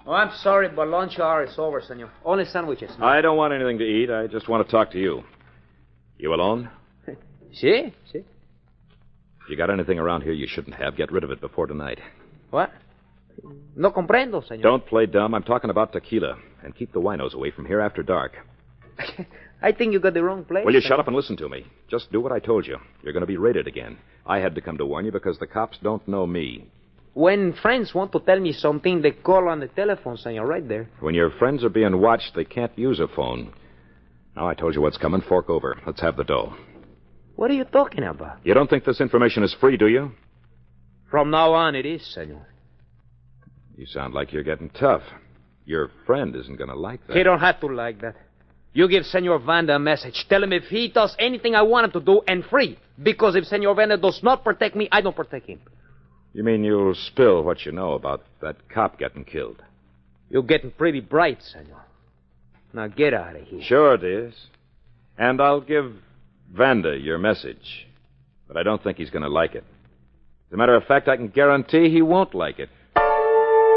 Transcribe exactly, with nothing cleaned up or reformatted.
Oh, I'm sorry, but lunch hour is over, senor. Only sandwiches. No? I don't want anything to eat. I just want to talk to you. You alone? Si, si. If you got anything around here you shouldn't have, get rid of it before tonight. What? No comprendo, senor. Don't play dumb. I'm talking about tequila. And keep the winos away from here after dark. I think you got the wrong place. Will you senor. shut up and listen to me? Just do what I told you. You're going to be raided again. I had to come to warn you because the cops don't know me. When friends want to tell me something, they call on the telephone, senor, right there. When your friends are being watched, they can't use a phone. Now I told you what's coming. Fork over. Let's have the dough. What are you talking about? You don't think this information is free, do you? From now on, it is, senor. You sound like you're getting tough. Your friend isn't going to like that. He don't have to like that. You give Senor Vanda a message. Tell him if he does anything I want him to do, and free. Because if Senor Vanda does not protect me, I don't protect him. You mean you'll spill what you know about that cop getting killed? You're getting pretty bright, senor. Now get out of here. Sure it is. And I'll give Vanda your message. But I don't think he's going to like it. As a matter of fact, I can guarantee he won't like it.